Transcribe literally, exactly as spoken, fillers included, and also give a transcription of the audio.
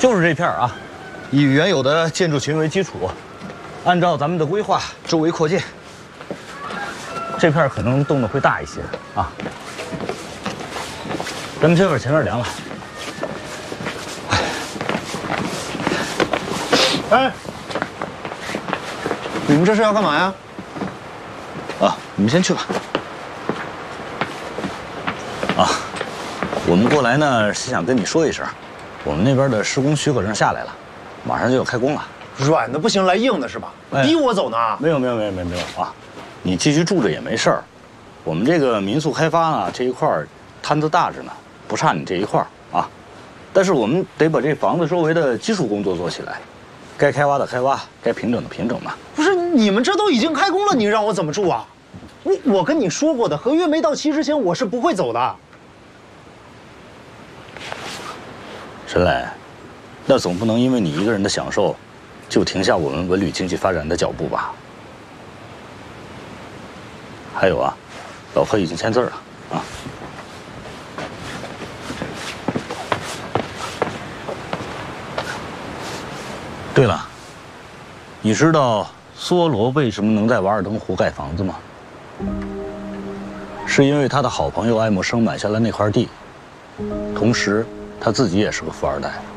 就是这片啊，以原有的建筑群为基础，按照咱们的规划周围扩建。这片可能动的会大一些啊。咱们先把前面量了。 哎，你们这是要干嘛呀？ 啊，你们先去吧。啊，我们过来呢是想跟你说一声，我们那边的施工许可证下来了，马上就要开工了。 软的不行，来硬的是吧？ 哎、 逼我走呢？ 没有没有没有没有没有啊，你继续住着也没事儿。我们这个民宿开发呢这一块摊子大着呢，不差你这一块啊。但是我们得把这房子周围的基础工作做起来。该开挖的开挖，该平整的平整嘛。 不是你们这都已经开工了，你让我怎么住啊？我我跟你说过的，合约没到期之前我是不会走的。 陈磊，那总不能因为你一个人的享受，就停下我们文旅经济发展的脚步吧？还有啊，老何已经签字了啊。对了，你知道梭罗为什么能在瓦尔登湖盖房子吗？是因为他的好朋友爱默生买下了那块地，同时他自己也是个富二代。